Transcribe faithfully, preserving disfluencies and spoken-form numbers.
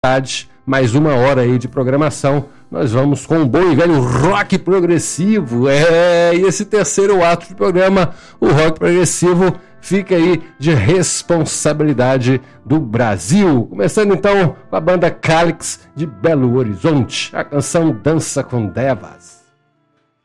mais uma hora aí de programação. Nós vamos com um bom e velho rock progressivo. É, e esse terceiro ato de programa, o rock progressivo, fica aí de responsabilidade do Brasil. Começando então com a banda Calyx de Belo Horizonte, a canção Dança com Devas.